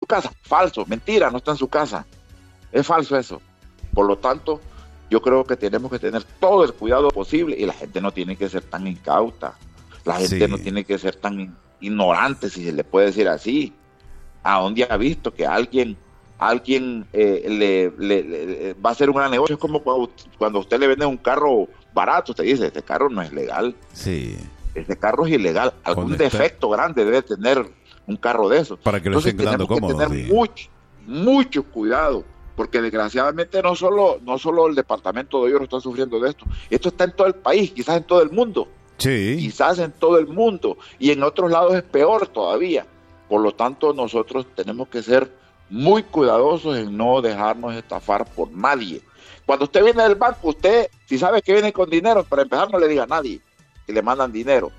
casa. Falso, mentira, no está en su casa. Es falso eso. Por lo tanto, yo creo que tenemos que tener todo el cuidado posible y la gente no tiene que ser tan incauta. La gente no tiene que ser tan ignorante, si se le puede decir así. ¿A dónde ha visto que alguien le va a hacer un gran negocio? Es como cuando a usted le vende un carro barato, usted dice, este carro no es legal. Sí. Este carro es ilegal. Algún defecto grande debe tener un carro de esos. Para que lo estén quedando cómodo. Tenemos que tener mucho cuidado, porque desgraciadamente no solo el departamento de Oro está sufriendo de esto. Esto está en todo el país, quizás en todo el mundo. Sí. Quizás en todo el mundo. Y en otros lados es peor todavía. Por lo tanto, nosotros tenemos que ser muy cuidadosos en no dejarnos estafar por nadie. Cuando usted viene del banco, usted, si sabe que viene con dinero, para empezar no le diga a nadie que le mandan dinero.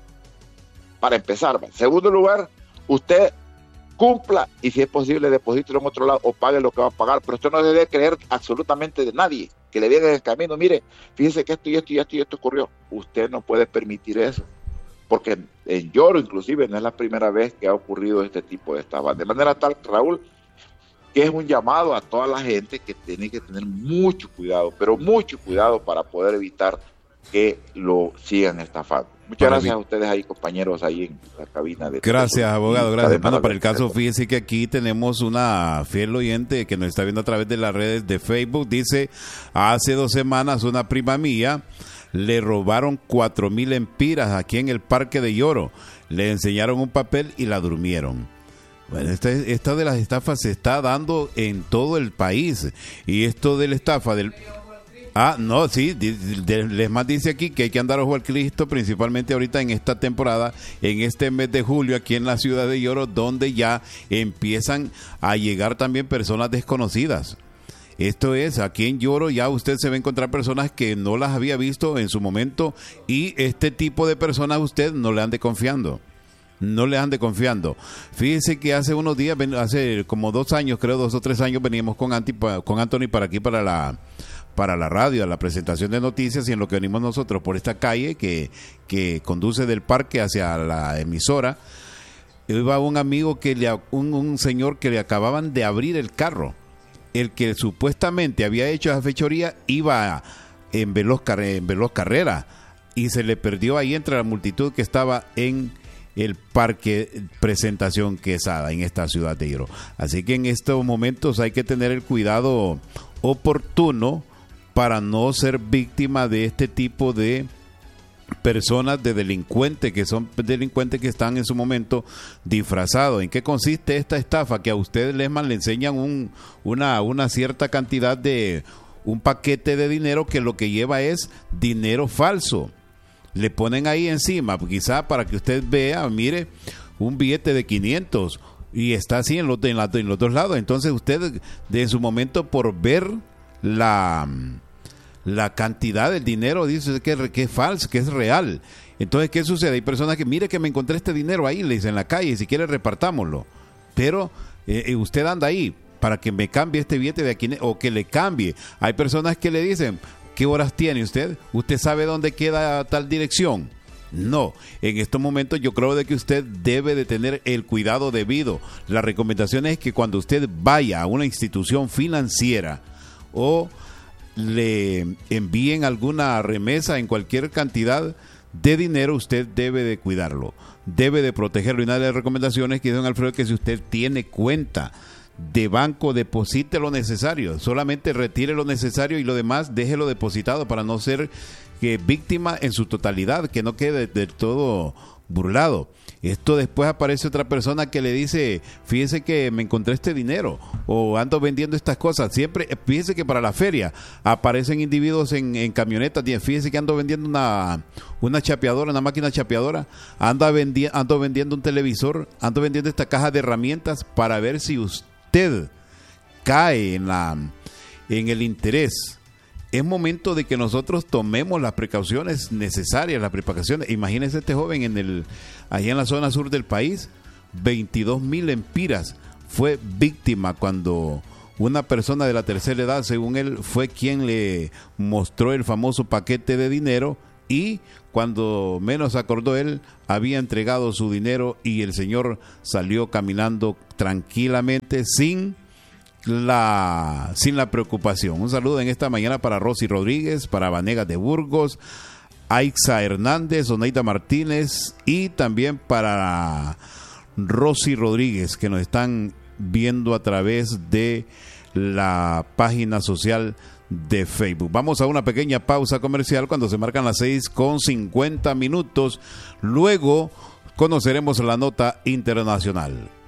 Para empezar. En segundo lugar, usted cumpla y si es posible deposítelo en otro lado o pague lo que va a pagar, pero usted no debe creer absolutamente de nadie que le diga en el camino, mire, fíjese que esto ocurrió. Usted no puede permitir eso, porque en Yoro inclusive no es la primera vez que ha ocurrido este tipo de estafa. De manera tal, Raúl, que es un llamado a toda la gente que tiene que tener mucho cuidado, pero mucho cuidado para poder evitar que lo sigan estafando. Muchas gracias a ustedes ahí, compañeros, ahí en la cabina. Gracias, abogado, gracias. Bueno, para el caso, fíjese que aquí tenemos una fiel oyente que nos está viendo a través de las redes de Facebook. Dice, hace 2 semanas una prima mía le robaron 4,000 empiras aquí en el Parque de Yoro. Le enseñaron un papel y la durmieron. Bueno, esta de las estafas se está dando en todo el país. Y esto de la estafa del... no, sí, les más dice aquí que hay que andar ojo al Cristo, principalmente ahorita en esta temporada, en este mes de julio, aquí en la ciudad de Yoro, donde ya empiezan a llegar también personas desconocidas. Esto es, aquí en Yoro ya usted se va a encontrar personas que no las había visto en su momento y este tipo de personas usted no le ande confiando. No le ande confiando. Fíjese que hace unos días, hace como 2 años, creo 2 o 3 años, veníamos con Anthony para aquí, para la radio, a la presentación de noticias, y en lo que venimos nosotros por esta calle que conduce del parque hacia la emisora, iba un amigo un señor que le acababan de abrir el carro. El que supuestamente había hecho esa fechoría iba en Veloz Carrera y se le perdió ahí entre la multitud que estaba en el parque Presentación Quesada en esta ciudad de Yoro. Así que en estos momentos hay que tener el cuidado oportuno para no ser víctima de este tipo de personas, de delincuentes, que son delincuentes que están en su momento disfrazados. ¿En qué consiste esta estafa? Que a ustedes le enseñan una cierta cantidad de un paquete de dinero que lo que lleva es dinero falso. Le ponen ahí encima, quizá para que usted vea, mire, un billete de 500 y está así en los 2 lados. Entonces usted, en su momento, por ver la cantidad del dinero, dice que es falso, que es real. Entonces, ¿qué sucede? Hay personas que, mire que me encontré este dinero ahí, le dicen en la calle, si quiere repartámoslo. Pero usted anda ahí para que me cambie este billete de aquí o que le cambie. Hay personas que le dicen, ¿qué horas tiene usted? ¿Usted sabe dónde queda tal dirección? No, en estos momentos yo creo de que usted debe de tener el cuidado debido. La recomendación es que cuando usted vaya a una institución financiera o le envíen alguna remesa en cualquier cantidad de dinero, usted debe de cuidarlo, debe de protegerlo. Y una de las recomendaciones que don Alfredo es que si usted tiene cuenta de banco, deposite lo necesario, solamente retire lo necesario y lo demás déjelo depositado para no ser víctima en su totalidad, que no quede del todo burlado. Esto después aparece otra persona que le dice, fíjese que me encontré este dinero o ando vendiendo estas cosas. Siempre, fíjese que para la feria aparecen individuos en camionetas, fíjese que ando vendiendo una chapeadora, una máquina chapeadora, ando vendiendo un televisor, ando vendiendo esta caja de herramientas, para ver si usted cae en el interés. Es momento de que nosotros tomemos las precauciones necesarias, las precauciones. Imagínese este joven allá en la zona sur del país, 22,000 empiras. Fue víctima cuando una persona de la tercera edad, según él, fue quien le mostró el famoso paquete de dinero y cuando menos acordó él, había entregado su dinero y el señor salió caminando tranquilamente sin la preocupación. Un saludo en esta mañana para Rosy Rodríguez, para Vanegas de Burgos, Aixa Hernández, Oneida Martínez y también para Rosy Rodríguez, que nos están viendo a través de la página social de Facebook. Vamos a una pequeña pausa comercial cuando se marcan las 6:50. Luego conoceremos la nota internacional.